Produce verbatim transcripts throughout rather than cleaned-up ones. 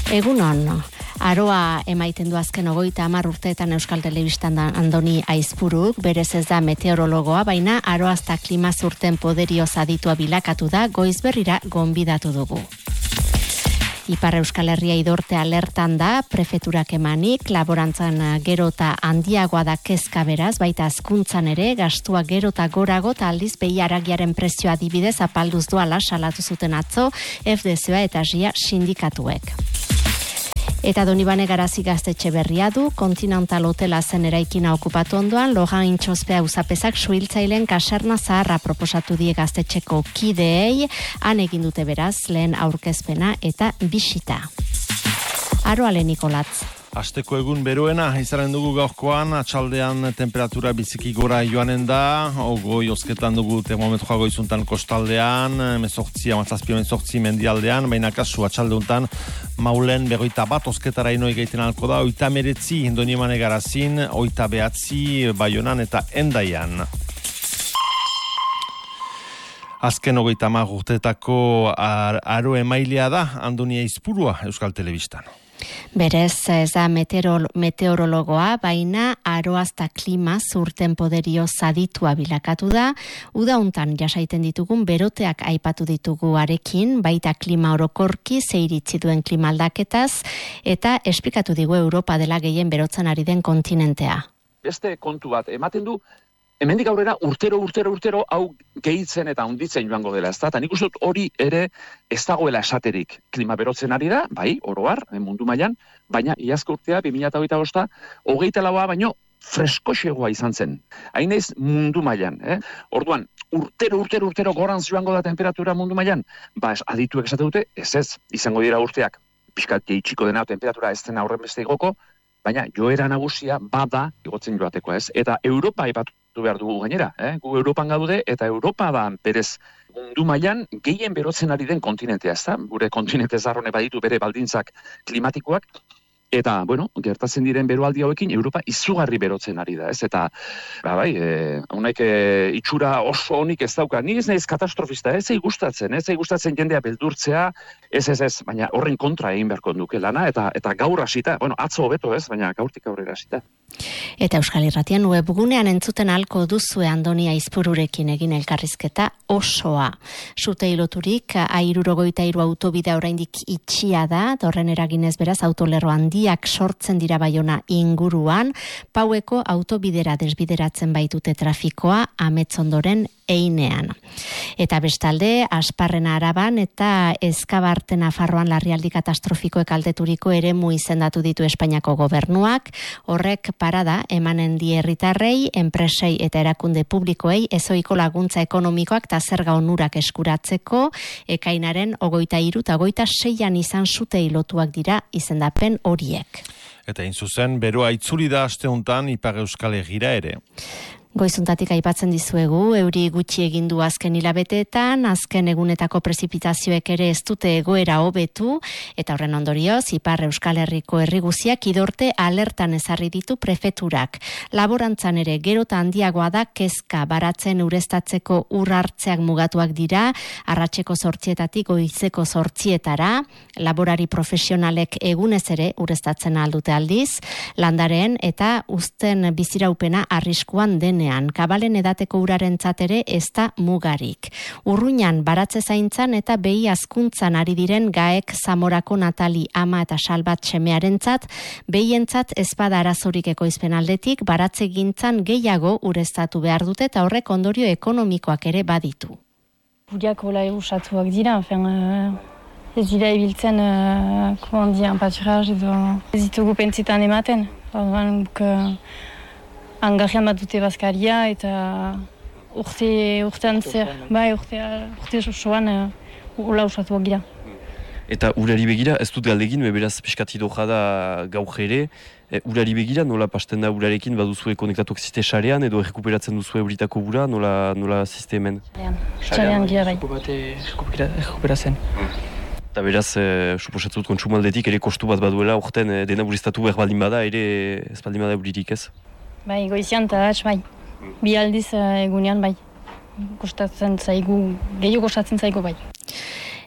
Egunon, aroa emaiten du azken ogoita hamar urteetan Euskal Telebistan da Andoni Aizpuruk, berez ez da meteorologoa, baina aroazta klima zurten poderioz aditua bilakatu da, goizberrira gonbidatu dugu. Ipar Euskal Herria idorte alertan da, prefeturak emanik, laborantzan gerota handiagoa da kezka beraz, baita hazkuntzan ere, gastua gerota gorago eta aldiz behi haragiaren prezioa adibidez apalduz doala salatu zuten atzo, F D Z A eta S I A sindikatuek. Eta Donibane Garazi gaztetxe berria du, Continental Hotela zen eraikina okupatu ondoan, Logan Intxospea uzapezak suhiltzaileen kaserna zaharra proposatu die gaztetxeko kideei, han egin dute beraz, lehen aurkezpena eta bisita. Aroale Nikolatz. Asteko egun beroena, izaren dugu gaurkoan, atxaldean temperatura biziki gora joanen da, ogoi osketan dugu termometro jago izuntan kostaldean, mezortzi, amatzazpio mezortzi mendialdean, baina kasu atxaldeuntan maulen berroita bat osketara inoi gaiten alko da, oita meretzi, Donibane Garazin, oita behatzi, Baionan eta Endaian. Azken hogeita hamar urteetako aro emailea da, Andoni Aizpurua Euskal Telebistan. Berez ez da meteoro, meteorologoa, baina aroazta klima zurten poderio zaditua bilakatu da. Uda hontan jasaiten ditugun beroteak aipatu ditugu arekin, baita klima orokorki zeiritzi duen klima aldaketaz, eta esplikatu digu Europa dela gehien berotzen ari den kontinentea. Beste kontu bat ematen du, hemendik aurrera urtero, urtero, urtero hau gehitzen eta hunditzen joango dela, ezta? Eta nik uste dut hori ere ez dagoela esaterik. Klima berotzen ari da, bai, oroar, mundu mailan, baina iazko urtea, bi mila hogeita bosta, hogeita laua baino freskoxegoa izan zen. Hain ez mundu mailan, eh? Orduan, urtero, urtero, urtero gorantz joango da temperatura mundu mailan, ba, adituek esate dute, ez ez, izango dira urteak, pixkat gehitziko dena, temperatura ez dena horren beste igoko, baina joera nagusia bada igotzen joateko, ez? Eta Europa aipatu behar dugu gainera, eh? Gu Europan gaude, eta Europa da berez mundu mailan gehien berotzen ari den kontinentea, ez da? Gure kontinente zarrone baditu bere baldintzak klimatikoak, eta, bueno, gertatzen diren beroaldi hauekin Europa izugarri berotzen ari da, ez? Eta, ba, bai, e, honaik e, itxura oso honik ez dauka, ni ez naiz katastrofista, ez ei gustatzen, ez ei gustatzen jendea beldurtzea, ez, ez, ez, baina horren kontra egin beharko duke lana, eta eta gaur hasita, bueno, atzo hobeto ez, baina gaurtik aurrera hasita. Eta Euskal Irratian webgunean entzuten alko duzue Andoni Aizpururekin egin elkarrizketa osoa. Sutei loturik, airurogoita iru autobidea oraindik itxia da, horren eraginez beraz autolerro handiak sortzen dira Baiona inguruan, Paueko autobidera desbideratzen baitute trafikoa Ametzondoren einean. Eta bestalde, Asparrena Araban eta Ezkabarte Nafarroan larrialdi katastrofikoek aldeturiko eremu izendatu ditu Espainiako gobernuak, horrek parada emanen die herritarrei, enpresei eta erakunde publikoei ezoiko laguntza ekonomikoak eta zerga onurak eskuratzeko, ekainaren ogoita iru eta ogoita seian izan zutei lotuak dira izendapen horiek. Eta inzuzen, beroa itzuli da asteuntan Ipar Euskal Herrira ere. Goizuntatik aipatzen dizuegu, euri gutxi egin du azken hilabeteetan, azken egunetako prezipitazioek ere ez dute egoera hobetu, eta horren ondorioz, Ipar Euskal Herriko herriguziak idorte alertan ezarri ditu prefeturak. Laborantzan ere gerota handiagoa da kezka baratzen ureztatzeko ur hartzeak mugatuak dira, arratseko zortzietatik goizeko zortzietara, laborari profesionalek egunez ere ureztatzen aldute aldiz, landaren eta uzten biziraupena arriskuan den kabalen edateko urarentzat ere ez da mugarik. Urruñan baratze zaintzan eta behi hazkuntzan ari diren Gaek Zamorako Natali ama eta Salbat semearentzat, behientzat ez bada arazorik ekoizpen aldetik, baratze gintzan gehiago ureztatu behar dute eta horrek ondorio ekonomikoak ere baditu. Uriak hola usatuak dira, enfin, uh, ez dira ibiltzen, uh, comment dire, paturaz edo ez ditugu pentsetan ematen. Orduan, uh, Angarrian bat dute bazkaria eta urte, urtean zer, bai, urte, urte sosoan uh, ula usatuak gira. Eta urari begira, ez dut galdegin, beraz piskati doja da gaur ere, e, urari begira, nola pasten da urarekin, baduzue konektatuak ziste xarean, edo errekuperatzen duzue uritako ura, nola, nola sistemen? Xarean gira bai. Errekuperatzen. Eta beraz, e, suposatzen dut kontsumaldetik ere kostu bat baduela, orten e, dena buristatu behar baldin bada, ere ez baldin bada uririk ez? Bai, goizian eta hatz, bai. Bi aldiz egunean, bai. Kostatzen zaigu, gehiago kostatzen zaigu, bai.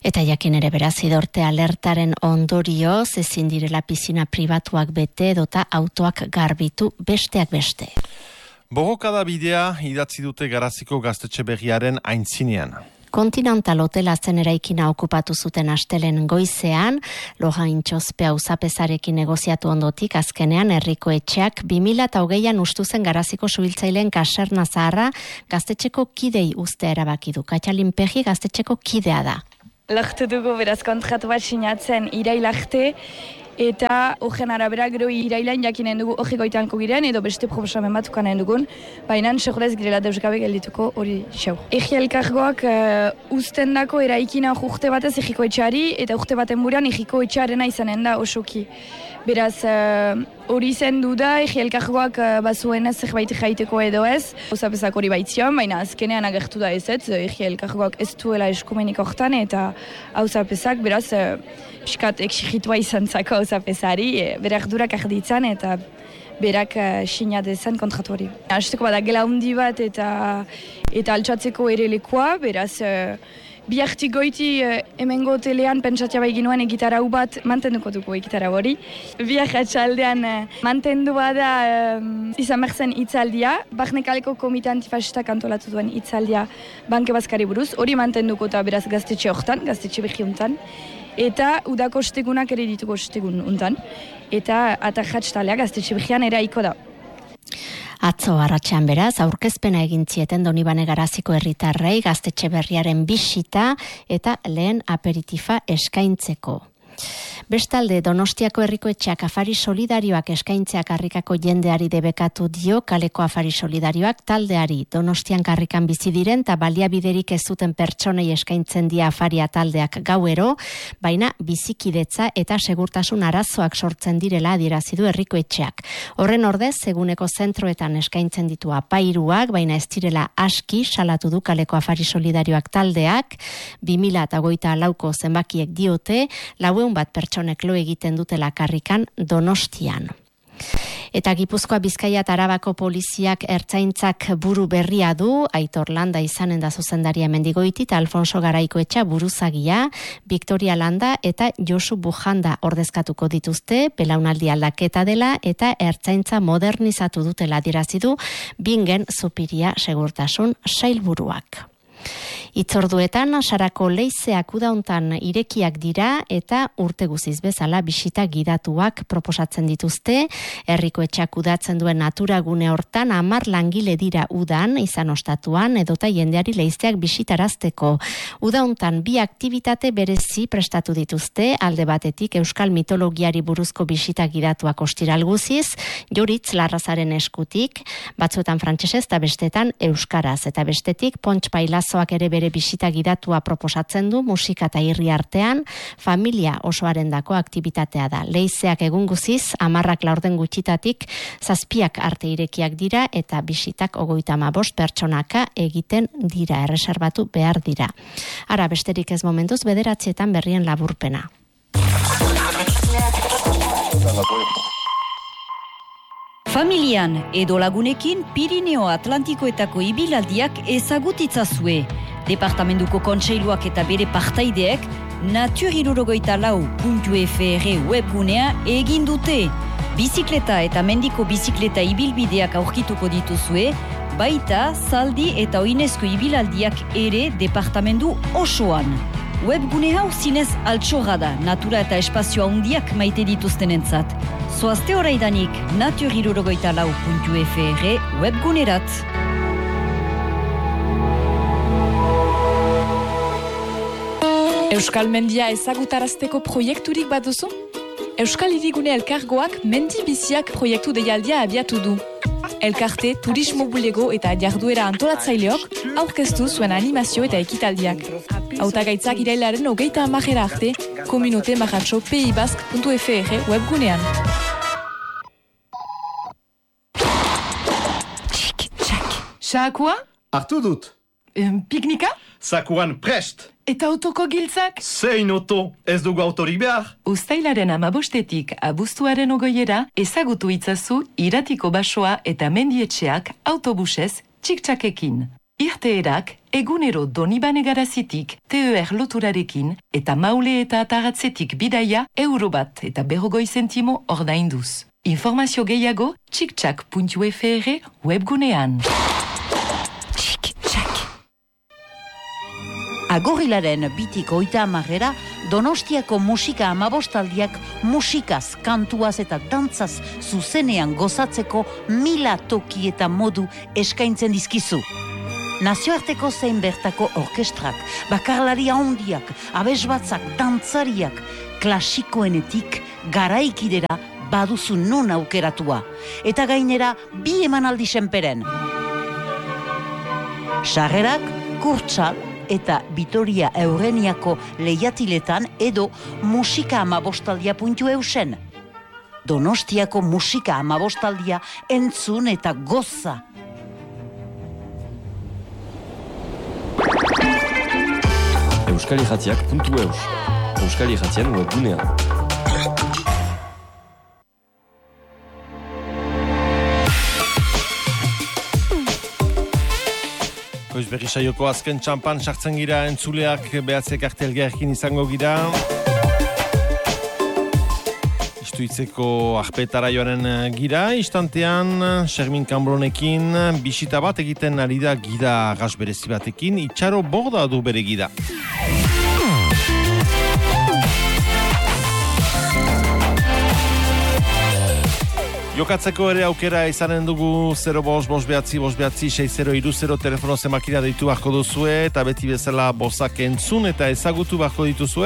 Eta jakin ere beraz idorte alertaren ondorioz ezin direla pizina pribatuak bete edota autoak garbitu besteak beste. Borrokada bidea idatzi dute Garaziko gaztetxe berriaren aintzinean. Continental Hotela zen eraikina okupatu zuten astelen goizean, Lojain Txospea auzapezarekin negoziatu ondotik, azkenean herriko etxeak bi mila hogeian ustu zen Garaziko suhiltzaileen kaserna zaharra gaztetxeko kidei uztea erabaki du. Katxalin Pegi gaztetxeko kidea da. Lortu dugu beraz kontratu bat sinatzen irailarte, eta horren arabera gero irailain jakinen dugu hori goitanko giren edo beste proposamen bat ukanen dugun, baina segurez girela deusgabe geldituko hori xau. Egi elkargoak uh, usten dako eraikina urte batez egiko etxari eta urte baten buran egiko etxarena izanen da osoki. Beraz, hori uh, zen du da, egi elkargoak uh, bazuen ez zerbait jaiteko edo ez, hauzapezak hori baitzion, baina azkenean agertu da ez ez, egi elkargoak ez duela eskumenik hortan eta hauzapezak, beraz, uh, piskat exigitua izan zako hauzapezari, e, berak durak arditzan eta berak uh, sinadezan kontratu hori. Azteko bada gela hundi bat eta, eta altxatzeko ere lekoa, beraz, uh, bi hartik goiti uh, hemengo hotelean pentsatia bai ginoen egitara hu bat mantenduko dugu egitara hori. Bi atxaldean uh, mantendua da um, izan berzen hitzaldia, Barnekaleko komite antifasistak antolatu duen hitzaldia banke bazkari buruz, hori mantenduko eta beraz gaztetxe hortan, gaztetxe berri hontan, eta udako ostegunak ere dituko ostegun hontan, eta atarjatz talea gaztetxe berrian eraiko da. Atzo arratsean beraz, aurkezpena egin zieten Donibane Garaziko herritarrei gaztetxe berriaren bisita eta lehen aperitifa eskaintzeko. Bestalde, Donostiako herriko etxeak afari solidarioak eskaintzeak karrikako jendeari debekatu dio kaleko afari solidarioak taldeari. Donostian karrikan bizi diren eta baliabiderik ez zuten pertsonei eskaintzen dia afaria taldeak gauero, baina bizikidetza eta segurtasun arazoak sortzen direla adierazi du herriko etxeak. Horren ordez, eguneko zentroetan eskaintzen ditu apairuak, baina ez direla aski salatu du kaleko afari solidarioak taldeak, bi mila hogeita lauko zenbakiek diote, laueun bat pertsonek lo egiten dutela karrikan Donostian. Eta Gipuzkoa, Bizkaia eta Arabako poliziak ertzaintzak buru berria du, Aitor Landa izanen da zuzendaria Mendigoiti eta Alfonso Garaikoetxa buruzagia, Victoria Landa eta Josu Bujanda ordezkatuko dituzte, belaunaldi aldaketa dela eta ertzaintza modernizatu dutela adierazi du Bingen Zupiria segurtasun sailburuak. Itzorduetan, Sarako leizeak udauntan irekiak dira eta urte guziz bezala bisita gidatuak proposatzen dituzte. Herriko etxak udatzen duen naturagune hortan hamar langile dira udan, izan ostatuan, edota jendeari leizeak bisitarazteko. Udauntan bi aktivitate berezi prestatu dituzte, alde batetik Euskal mitologiari buruzko bisita gidatuak ostiral guziz, Joritz Larrazaren eskutik, batzuetan frantsesez eta bestetan euskaraz, eta bestetik Pontx Pailazoak ere bere bisita gidatua proposatzen du musika eta irri artean, familia osoarendako aktibitatea da. Leizeak egun guziz, hamarrak laurden gutxitatik, zazpiak arte irekiak dira eta bisitak ogoita hamabost pertsonaka egiten dira, erreserbatu behar dira. Ara, besterik ez momentuz, bederatzietan berrien laburpena. Familian edo lagunekin Pirineo Atlantikoetako ibilaldiak ezagutitzazue. Departamentuko kontseiluak eta bere partaideek natur hirurogeita lau puntu f r webgunea egin dute. Bizikleta eta mendiko bizikleta ibilbideak aurkituko dituzue, baita zaldi eta oinezko ibilaldiak ere departamentu osoan. Webgune hau zinez altxorra da, natura eta espazioa handiak maite dituztenentzat. Zoazte horreidanik natur hirurogeita lau puntu f r webgunerat. Euskal Mendia ezagutarazteko proiekturik baduzu? Euskal Hirigune Elkargoak Mendi Biziak proiektu deialdia abiatu du. Elkarte, turismo bulego eta jarduera antolatzaileok aurkeztu zuen animazio eta ekitaldiak. Hautagaitzak irailaren hogeita hamarera arte, Komunote Marratxo peibask puntu f r webgunean. Txik, txak. Xaakua? Hartu dut. Piknika? Zakuan prest. Eta autoko giltzak? Zein oto, ez dugu autorik behar. Uztailaren amabostetik abuztuaren ogoiera ezagutu itzazu iratiko basoa eta mendietxeak autobusez txik-txakekin. Irteerak egunero Donibane garazitik T E R loturarekin eta Maule eta Ataratzetik bidaia euro bat eta berrogoi zentimo ordainduz. Informazio gehiago txik-txak puntu f r webgunean. Agorilaren bitik oita amarrera, Donostiako musika amabostaldiak musikaz, kantuaz eta dantzaz zuzenean gozatzeko mila toki eta modu eskaintzen dizkizu. Nazioarteko zein bertako orkestrak, bakarlari handiak, abesbatzak, dantzariak, klasikoenetik garaikidera baduzu non aukeratua. Eta gainera bi emanaldi senperen. Sarrerak, kurtsal, eta Vitoria Eureniako lehiatiletan edo musika amabostaldia puntu eusen. Donostiako musika amabostaldia entzun eta goza. Euskalirratiak puntu eus. Euskalirratien webgunean. Goiz berri saioko azken txampan sartzen gira entzuleak behatzek artelgearekin izango gira. Istuitzeko arpetara joanen gira, istantean Xermin Kambronekin bisita bat egiten ari da gida gas berezi batekin, itxaro borda du bere gida. Jokatzeko ere aukera izanen dugu zero bost, bost behatzi, bost behatzi, sei zero iru zero telefono zemakira deitu beharko duzue eta beti bezala bozak entzun eta ezagutu beharko dituzue.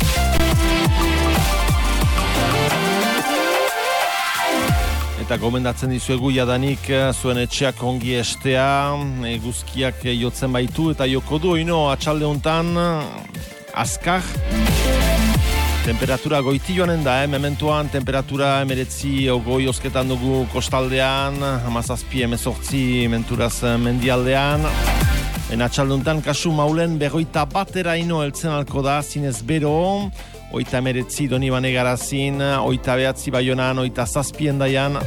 Eta gomendatzen dizuegu jadanik zuen etxeak ongi estea, eguzkiak jotzen baitu eta joko du oino atxalde hontan azkar. Temperatura goiti joanen da, eh? Mementuan temperatura emeretzi ogoi osketan dugu kostaldean, hamazazpi emezortzi menturaz mendialdean. En atxalduntan kasu Maulen berroita batera ino eltzen alko da, zinez bero, oita emeretzi Donibane garazin, oita behatzi Baionan, oita zazpien daian.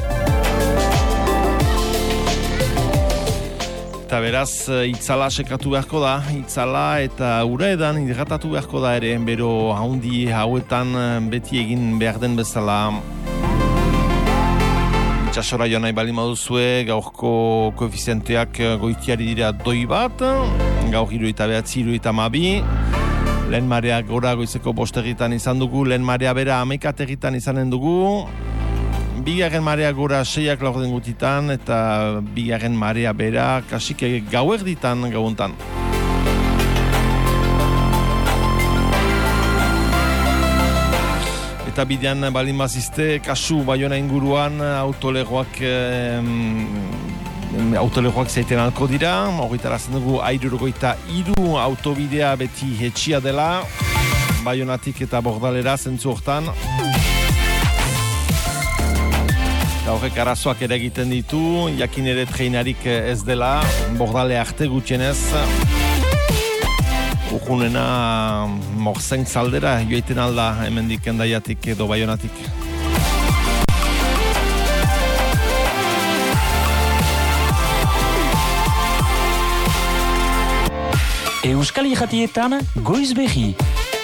Eta beraz, itzala sekatu beharko da, itzala eta ura edan hidratatu beharko da ere, bero haundi hauetan beti egin behar den bezala. Itxasora joan nahi bali maduzue, gaurko koefizienteak goitiari dira doi bat, gaur hiru eta behatzi, hiru eta mabi. Lehen marea gora goizeko bostegitan izan dugu, lehen marea bera amekategitan izanen dugu. Bigarren marea gora seiak laurden gutitan eta bigarren marea bera kasik gauer ditan gauuntan. Eta bidean balin bazizte, kasu Baiona inguruan autolegoak eh, autolegoak zaiten alko dira, horretarazen dugu airurogoita iru autobidea beti hetxia dela, Baionatik eta Bordalera zentzu hortan. Horrek arazoak ere egiten ditu, jakin ere treinarik ez dela, Bordale arte gutxienez. Urjunena morzenk zaldera joiten alda hemendik Hendaiatik edo Baionatik. Euskal Irratietan goiz berri.